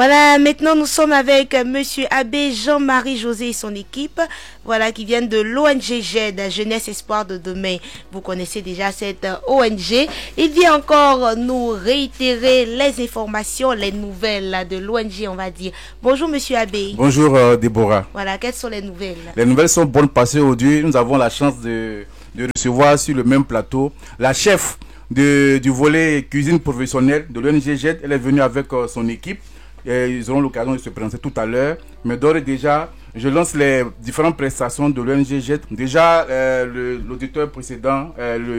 Voilà, maintenant nous sommes avec Monsieur Abbé Jean-Marie José et son équipe, voilà, qui viennent de l'ONG GED, Jeunesse Espoir de Demain. Vous connaissez déjà cette ONG. Il vient encore nous réitérer les informations, les nouvelles de l'ONG, on va dire. Bonjour Monsieur Abbé. Bonjour Déborah. Voilà, quelles sont les nouvelles? Les nouvelles sont bonnes parce qu'aujourd'hui, nous avons la chance de recevoir sur le même plateau la chef du volet cuisine professionnelle de l'ONG GED. Elle est venue avec son équipe. Et ils auront l'occasion de se présenter tout à l'heure. Mais d'ores et déjà, je lance les différentes prestations de l'ONG GED. Déjà, l'auditeur précédent,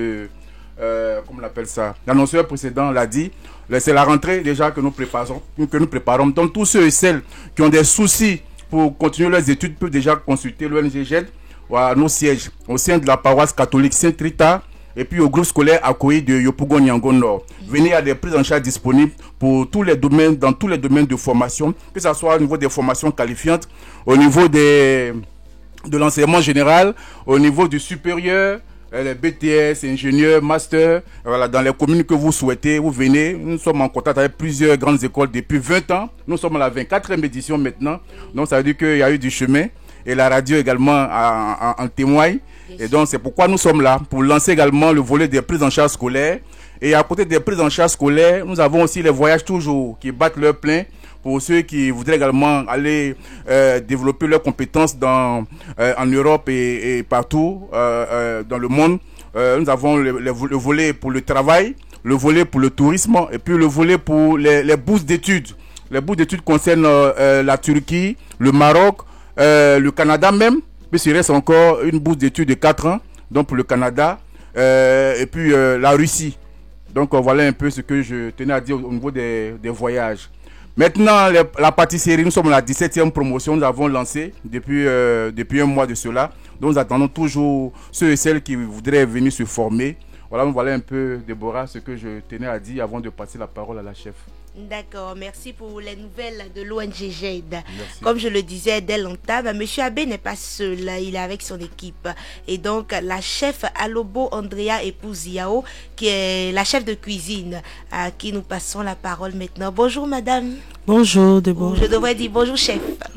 comment on appelle ça, l'annonceur précédent l'a dit. C'est la rentrée déjà que nous préparons. Donc tous ceux et celles qui ont des soucis pour continuer leurs études peuvent déjà consulter l'ONG GED à nos sièges au sein de la paroisse catholique Saint-Rita et puis au groupe scolaire Akoyi de Yopougon-Nyango Nord. Venez à des prises en charge disponibles pour tous les domaines, dans tous les domaines de formation, que ce soit au niveau des formations qualifiantes, au niveau de l'enseignement général, au niveau du supérieur, les BTS, ingénieurs, master, voilà, dans les communes que vous souhaitez, vous venez. Nous sommes en contact avec plusieurs grandes écoles depuis 20 ans. Nous sommes à la 24e édition maintenant. Donc ça veut dire qu'il y a eu du chemin. Et la radio également en témoigne. Et donc c'est pourquoi nous sommes là, pour lancer également le volet des prises en charge scolaires. Et à côté des prises en charge scolaires, nous avons aussi les voyages toujours qui battent leur plein pour ceux qui voudraient également aller développer leurs compétences en Europe et partout dans le monde. Nous avons le volet pour le travail, le volet pour le tourisme et puis le volet pour les bourses d'études. Les bourses d'études concernent la Turquie, le Maroc, le Canada même. Puis il reste encore une bourse d'études de 4 ans, donc pour le Canada, et puis la Russie. Donc voilà un peu ce que je tenais à dire au niveau des voyages. Maintenant, la pâtisserie, nous sommes à la 17e promotion, nous avons lancé depuis un mois de cela. Donc nous attendons toujours ceux et celles qui voudraient venir se former. Voilà un peu, Déborah, ce que je tenais à dire avant de passer la parole à la chef. D'accord, merci pour les nouvelles de l'ONG GED. Comme je le disais dès l'entame, M. Abbé n'est pas seul, il est avec son équipe. Et donc, la chef Alobo Andrea Epouziao, qui est la chef de cuisine, à qui nous passons la parole maintenant. Bonjour, madame. Bonjour, Déborah. Je devrais dire bonjour, chef.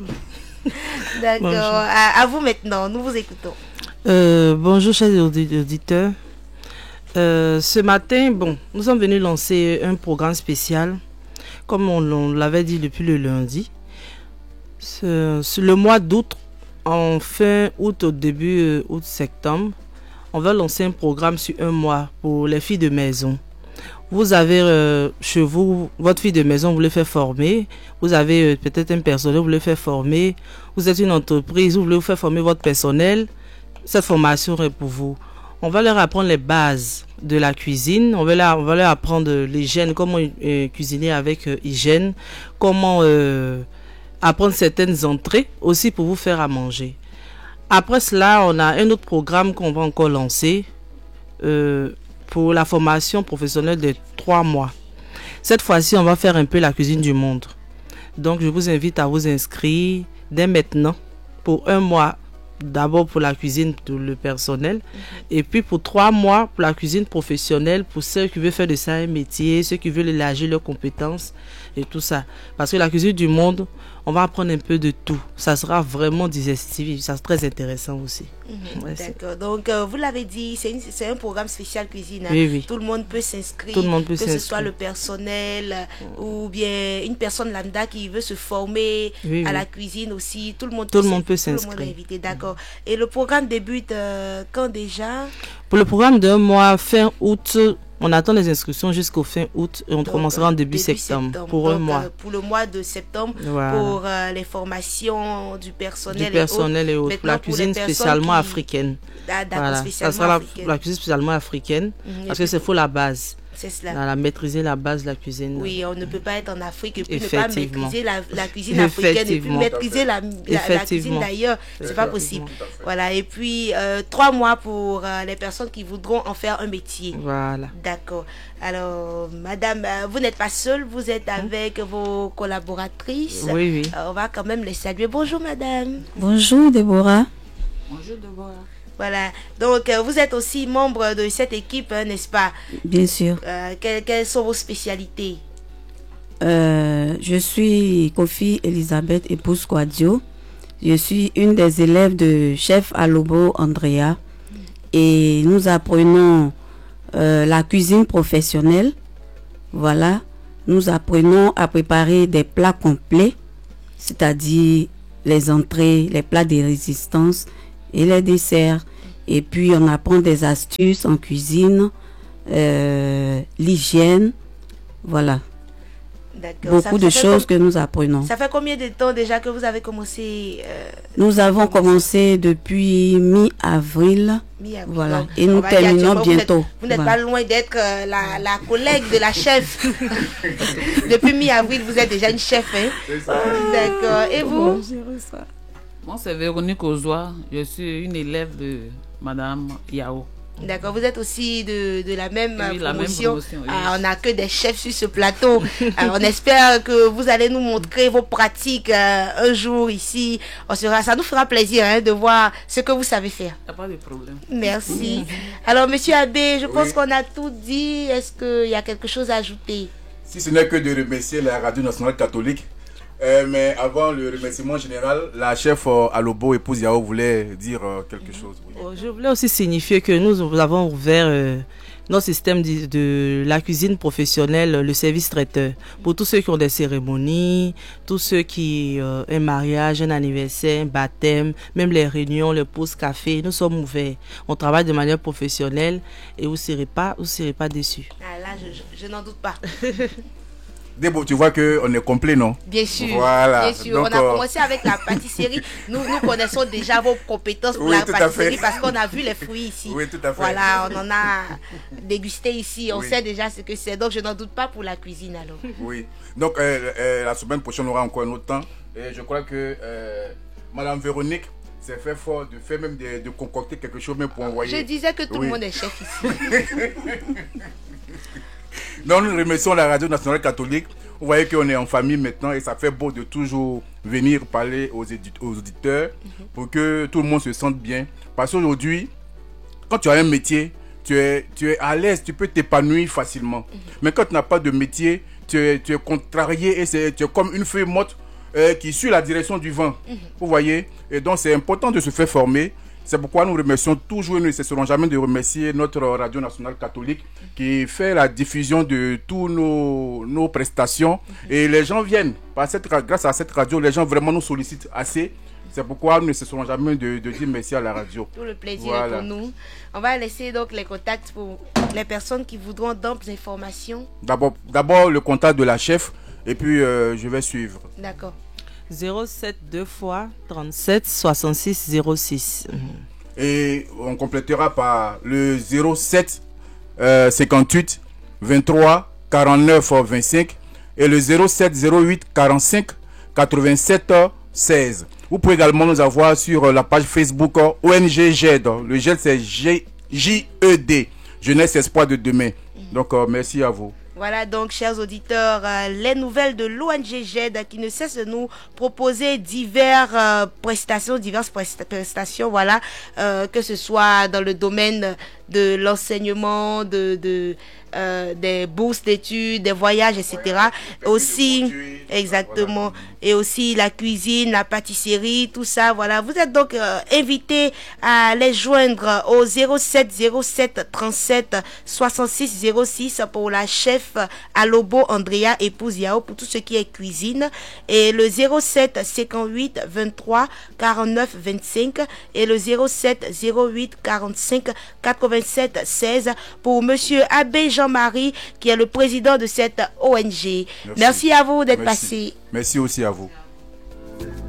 D'accord, à vous maintenant, nous vous écoutons. Bonjour, chers auditeurs. Ce matin, nous sommes venus lancer un programme spécial. Comme on l'avait dit depuis le lundi, sur le mois d'août, en fin août, au début août-septembre, on va lancer un programme sur un mois pour les filles de maison. Vous avez chez vous, votre fille de maison, vous voulez faire former. Vous avez peut-être un personnel, vous voulez faire former. Vous êtes une entreprise, vous voulez faire former votre personnel. Cette formation est pour vous. On va leur apprendre les bases de la cuisine. On va leur apprendre l'hygiène, comment cuisiner avec hygiène, comment apprendre certaines entrées aussi pour vous faire à manger. Après cela, on a un autre programme qu'on va encore lancer pour la formation professionnelle de 3 mois. Cette fois-ci, on va faire un peu la cuisine du monde. Donc, je vous invite à vous inscrire dès maintenant pour 1 mois. D'abord pour la cuisine pour le personnel et puis pour 3 mois pour la cuisine professionnelle pour ceux qui veulent faire de ça un métier, ceux qui veulent élargir leurs compétences et tout ça. Parce que la cuisine du monde, on va apprendre un peu de tout. Ça sera vraiment digestif, ça sera très intéressant aussi. D'accord, donc vous l'avez dit, c'est un programme spécial cuisine. Oui. Tout le monde peut s'inscrire, que ce soit le personnel ou bien une personne lambda qui veut se former à la cuisine aussi. Tout le monde peut s'inscrire. Tout le monde est invité, d'accord. Et le programme débute quand déjà? Pour le programme d'un mois, fin août, on attend les inscriptions jusqu'au fin août et on commencera en début septembre pour un mois. Pour le mois de septembre, voilà. Pour les formations du personnel et autres. Pour la cuisine spécialement africaine. Voilà. Ça sera la cuisine spécialement africaine parce que c'est faut la base. C'est cela. Maîtriser la base de la cuisine. Oui, on ne peut pas être en Afrique et puis ne pas maîtriser la cuisine africaine et puis maîtriser la cuisine d'ailleurs. C'est pas possible. Voilà. Et puis 3 mois pour les personnes qui voudront en faire un métier. Voilà. D'accord. Alors, madame, vous n'êtes pas seule, vous êtes avec vos collaboratrices. Oui. On va quand même les saluer. Bonjour, madame. Bonjour, Déborah. Bonjour, Déborah. Voilà, donc vous êtes aussi membre de cette équipe, n'est-ce pas? Bien sûr. Quelles sont vos spécialités? Je suis Kofi Elisabeth épouse Kouadio. Je suis une des élèves de chef Alobo Andrea et nous apprenons la cuisine professionnelle. Voilà, nous apprenons à préparer des plats complets, c'est-à-dire les entrées, les plats de résistance et les desserts. Et puis on apprend des astuces en cuisine, l'hygiène, voilà. Beaucoup de choses que nous apprenons. Ça fait combien de temps déjà que vous avez commencé Nous avons commencé depuis mi-avril. Voilà. Donc, et nous terminons bientôt. Vous n'êtes pas loin d'être la collègue de la chef. Depuis mi-avril, vous êtes déjà une chef. Hein? D'accord. Et vous? Moi, c'est Véronique Ozoa. Je suis une élève de Madame Yao. D'accord, vous êtes aussi de la même promotion. La même promotion, oui. On n'a que des chefs sur ce plateau. On espère que vous allez nous montrer vos pratiques un jour ici. Ça nous fera plaisir de voir ce que vous savez faire. Il n'y a pas de problème. Merci. Alors, Monsieur Abbé, je pense qu'on a tout dit. Est-ce qu'il y a quelque chose à ajouter? Si ce n'est que de remercier la Radio Nationale Catholique. Mais avant le remerciement général, la chef Alobo, épouse Yao, voulait dire quelque chose. Oui. Je voulais aussi signifier que nous avons ouvert notre système de la cuisine professionnelle, le service traiteur, pour tous ceux qui ont des cérémonies, tous ceux qui un mariage, un anniversaire, un baptême, même les réunions, le pause café, nous sommes ouverts. On travaille de manière professionnelle et vous ne serez pas déçus. Ah là, je n'en doute pas. Debo, tu vois qu'on est complet, non? Bien sûr. Voilà. Bien sûr. Donc, on a commencé avec la pâtisserie. Nous connaissons déjà vos compétences pour la pâtisserie parce qu'on a vu les fruits ici. Oui, tout à fait. Voilà, on en a dégusté ici. On sait déjà ce que c'est. Donc, je n'en doute pas pour la cuisine alors. Oui. Donc, la semaine prochaine, on aura encore un autre temps. Et je crois que Madame Véronique s'est fait fort de faire même de concocter quelque chose même pour envoyer. Je disais que tout le monde est chef ici. Donc nous remercions la Radio Nationale Catholique. Vous voyez qu'on est en famille maintenant et ça fait beau de toujours venir parler aux auditeurs pour que tout le monde se sente bien. Parce qu'aujourd'hui, quand tu as un métier, tu es à l'aise, tu peux t'épanouir facilement. Mais quand tu n'as pas de métier, tu es contrarié et tu es comme une feuille morte qui suit la direction du vent. Vous voyez? Et donc c'est important de se faire former. C'est pourquoi nous remercions toujours et nous ne cesserons jamais de remercier notre Radio Nationale Catholique qui fait la diffusion de tous nos prestations. Et les gens viennent. Grâce à cette radio, les gens vraiment nous sollicitent assez. C'est pourquoi nous ne cesserons jamais de dire merci à la radio. Tout le plaisir est pour nous. On va laisser donc les contacts pour les personnes qui voudront d'amples informations. D'abord le contact de la chef et puis je vais suivre. D'accord. 07 2 fois 37 66 06. Et on complétera par le 07 58 23 49 25 et le 07 08 45 87 16. Vous pouvez également nous avoir sur la page Facebook ONG GED. Le GED c'est J-E-D, Jeunesse Espoir de Demain. Donc merci à vous. Voilà donc, chers auditeurs, les nouvelles de l'ONG GED qui ne cesse de nous proposer diverses prestations, voilà, que ce soit dans le domaine de l'enseignement, des bourses d'études, des voyages, etc. Aussi, exactement, et aussi la cuisine, la pâtisserie, tout ça, voilà. Vous êtes donc invités à les joindre au 07 07 37 66 06 pour la chef Alobo Andrea épouse Yao pour tout ce qui est cuisine, et le 07 58 23 49 25 et le 07 08 45 87 16 pour monsieur Abbé Jean-Marie qui est le président de cette ONG. Merci à vous d'être passé. Merci aussi à vous.